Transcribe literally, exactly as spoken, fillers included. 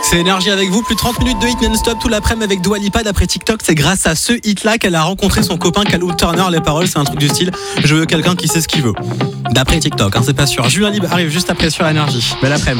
C'est Énergie avec vous, plus de trente minutes de hit non-stop tout l'après-midi avec Dua Lipa. D'après TikTok, c'est grâce à ce hit-là qu'elle a rencontré son copain Callum Turner. Les paroles, c'est un truc du style « Je veux quelqu'un qui sait ce qu'il veut ». D'après TikTok, hein, c'est pas sûr. Julien Libre arrive juste après sur Énergie. Belle après-midi.